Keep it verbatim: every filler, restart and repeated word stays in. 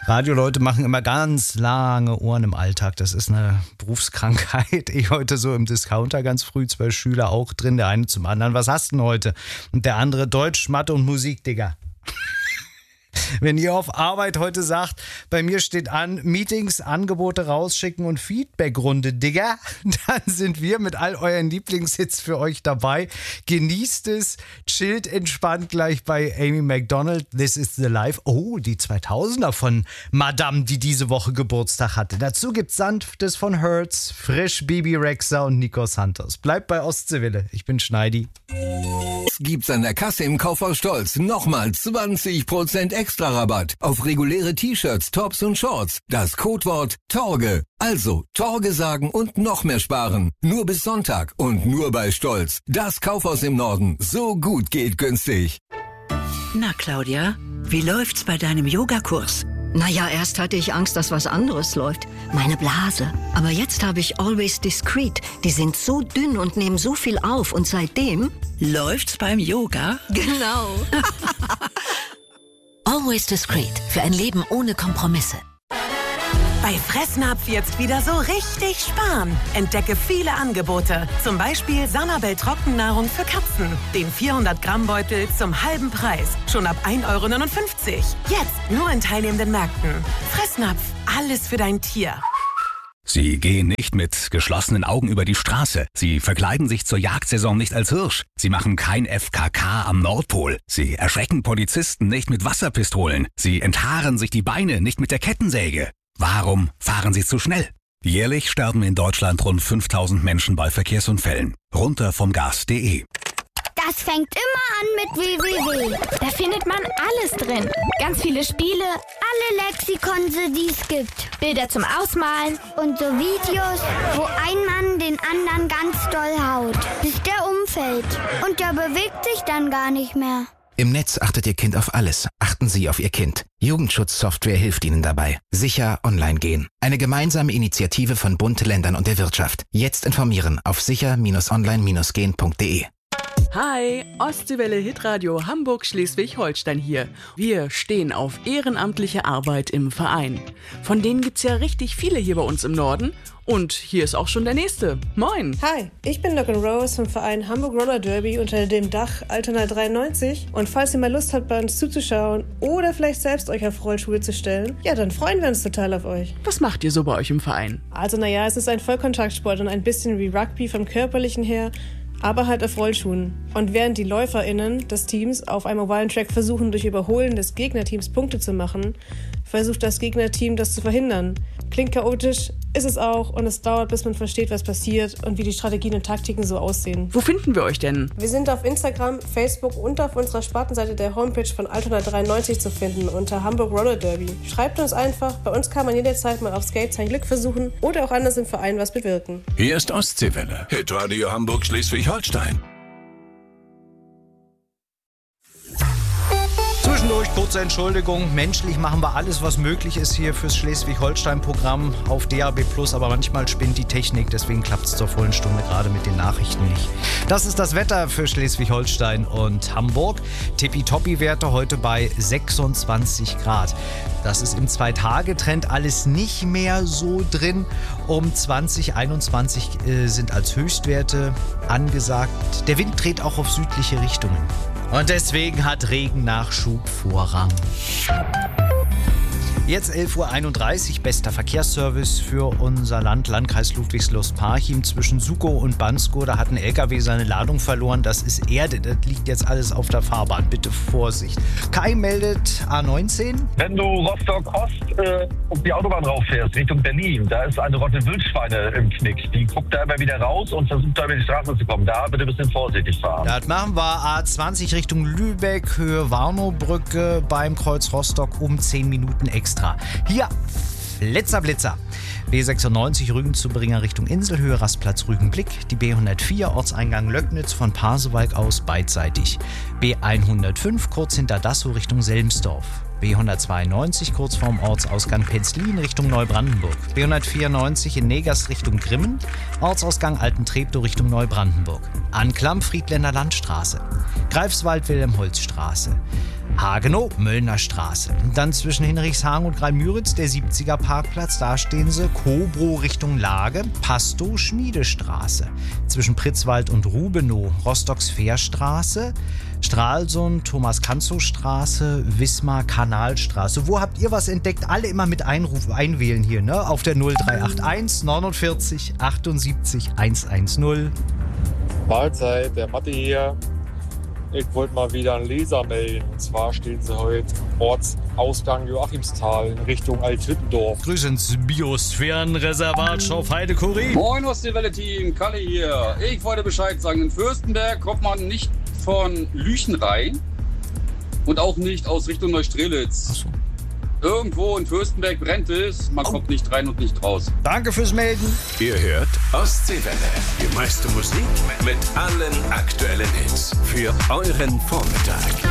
Radioleute machen immer ganz lange Ohren im Alltag. Das ist eine Berufskrankheit. Ich heute so im Discounter ganz früh, zwei Schüler auch drin, der eine zum anderen. Was hast du denn heute? Und der andere Deutsch, Mathe und Musik, Digga. Wenn ihr auf Arbeit heute sagt, bei mir steht an, Meetings, Angebote rausschicken und Feedbackrunde, Digga, dann sind wir mit all euren Lieblingshits für euch dabei. Genießt es, chillt entspannt gleich bei Amy Macdonald, This is the Life. Oh, die zweitausender von Madame, die diese Woche Geburtstag hatte. Dazu gibt's Sanftes von Hertz, frisch Bibi Rexha und Nico Santos. Bleibt bei Ostseewille, ich bin Schneidi. Gibt's an der Kasse im Kaufhaus Stolz nochmal zwanzig Prozent extra Rabatt auf reguläre T-Shirts, Tops und Shorts. Das Codewort Torge. Also Torge sagen und noch mehr sparen. Nur bis Sonntag und nur bei Stolz. Das Kaufhaus im Norden. So gut geht günstig. Na Claudia, wie läuft's bei deinem Yogakurs? Naja, erst hatte ich Angst, dass was anderes läuft. Meine Blase. Aber jetzt habe ich Always Discreet. Die sind so dünn und nehmen so viel auf. Und seitdem... Läuft's beim Yoga? Genau. Always Discreet. Für ein Leben ohne Kompromisse. Bei Fressnapf jetzt wieder so richtig sparen. Entdecke viele Angebote. Zum Beispiel Sanabel Trockennahrung für Katzen. Den vierhundert Gramm Beutel zum halben Preis. Schon ab ein Euro neunundfünfzig. Jetzt nur in teilnehmenden Märkten. Fressnapf. Alles für dein Tier. Sie gehen nicht mit geschlossenen Augen über die Straße. Sie verkleiden sich zur Jagdsaison nicht als Hirsch. Sie machen kein F K K am Nordpol. Sie erschrecken Polizisten nicht mit Wasserpistolen. Sie enthaaren sich die Beine nicht mit der Kettensäge. Warum fahren Sie zu schnell? Jährlich sterben in Deutschland rund fünftausend Menschen bei Verkehrsunfällen. Runter vom Gas punkt de. Das fängt immer an mit www. Da findet man alles drin. Ganz viele Spiele, alle Lexikonse, die es gibt. Bilder zum Ausmalen und so Videos, wo ein Mann den anderen ganz doll haut, bis der umfällt. Und der bewegt sich dann gar nicht mehr. Im Netz achtet Ihr Kind auf alles. Achten Sie auf Ihr Kind. Jugendschutzsoftware hilft Ihnen dabei. Sicher online gehen. Eine gemeinsame Initiative von Bund, Ländern und der Wirtschaft. Jetzt informieren auf sicher online gehen punkt de. Hi, Ostseewelle Hitradio Hamburg-Schleswig-Holstein hier. Wir stehen auf ehrenamtliche Arbeit im Verein. Von denen gibt's ja richtig viele hier bei uns im Norden. Und hier ist auch schon der nächste. Moin. Hi, ich bin Doc and Rose vom Verein Hamburg Roller Derby unter dem Dach Altona dreiundneunzig. Und falls ihr mal Lust habt, bei uns zuzuschauen oder vielleicht selbst euch auf Rollschuhe zu stellen, ja, dann freuen wir uns total auf euch. Was macht ihr so bei euch im Verein? Also naja, es ist ein Vollkontaktsport und ein bisschen wie Rugby vom Körperlichen her, aber halt auf Rollschuhen. Und während die LäuferInnen des Teams auf einem ovalen Track versuchen, durch Überholen des Gegnerteams Punkte zu machen, versucht das Gegnerteam das zu verhindern. Klingt chaotisch, ist es auch, und es dauert, bis man versteht, was passiert und wie die Strategien und Taktiken so aussehen. Wo finden wir euch denn? Wir sind auf Instagram, Facebook und auf unserer Spartenseite der Homepage von Altona dreiundneunzig zu finden unter Hamburg Roller Derby. Schreibt uns einfach, bei uns kann man jederzeit mal auf Skate sein Glück versuchen oder auch anders im Verein was bewirken. Hier ist Ostseewelle. Hitradio Hamburg Schleswig-Holstein. Zwischendurch kurze Entschuldigung. Menschlich machen wir alles, was möglich ist hier fürs Schleswig-Holstein-Programm auf D A B plus, aber manchmal spinnt die Technik, deswegen klappt es zur vollen Stunde gerade mit den Nachrichten nicht. Das ist das Wetter für Schleswig-Holstein und Hamburg. Tippitoppi-Werte heute bei sechsundzwanzig Grad. Das ist im Zwei-Tage-Trend alles nicht mehr so drin. Um zwanzig einundzwanzig äh, sind als Höchstwerte angesagt. Der Wind dreht auch auf südliche Richtungen. Und deswegen hat Regennachschub Vorrang. Jetzt elf Uhr einunddreißig, bester Verkehrsservice für unser Land, Landkreis Ludwigslust-Parchim. Zwischen Sukow und Bansko, da hat ein L K W seine Ladung verloren. Das ist Erde, das liegt jetzt alles auf der Fahrbahn. Bitte Vorsicht. Kai meldet A neunzehn. Wenn du Rostock-Ost äh, auf die Autobahn rauffährst, Richtung Berlin, da ist eine Rotte Wildschweine im Knick. Die guckt da immer wieder raus und versucht da über die Straße zu kommen. Da bitte ein bisschen vorsichtig fahren. Das machen wir. A zwanzig Richtung Lübeck, Höhe Warnowbrücke beim Kreuz Rostock um zehn Minuten extra. Hier, Flitzer, Blitzer. B sechsundneunzig Rügen-Zubringer Richtung Inselhöhe, Rastplatz Rügenblick. Die B hundertvier Ortseingang Löcknitz von Pasewalk aus beidseitig. B hundertfünf kurz hinter Dassow Richtung Selmsdorf. B hundertzweiundneunzig kurz vorm Ortsausgang Penzlin Richtung Neubrandenburg. B hundertvierundneunzig in Negas Richtung Grimmen, Ortsausgang Altentreptow Richtung Neubrandenburg. Anklam Friedländer Landstraße. Greifswald-Wilhelm-Holz-Straße. Hagenow, Möllner Straße. Dann zwischen Hinrichshagen und Greimüritz der siebziger Parkplatz, da stehen sie. Kobrow Richtung Lage, Pastow, Schmiedestraße. Zwischen Pritzwald und Rubenow, Rostocks Fährstraße, Stralsund, Thomas-Kanzow-Straße, Wismar, Kanalstraße. Wo habt ihr was entdeckt? Alle immer mit Einruf einwählen hier, ne? Auf der null drei acht eins neunundvierzig achtundsiebzig hundertzehn. Mahlzeit, der Matti hier. Ich wollte mal wieder einen Leser melden. Und zwar stehen sie heute Ortsausgang Joachimsthal in Richtung Altwittendorf. Grüß ins Biosphärenreservat Schorf-Heide-Kurie. Moin Ostseewelle-Team, Kalle hier. Ich wollte Bescheid sagen, in Fürstenberg kommt man nicht von Lüchen rein und auch nicht aus Richtung Neustrelitz. Ach so. Irgendwo in Fürstenberg brennt es, man oh. kommt nicht rein und nicht raus. Danke fürs Melden. Ihr hört Ostseewelle, die meiste Musik mit allen aktuellen Hits für euren Vormittag.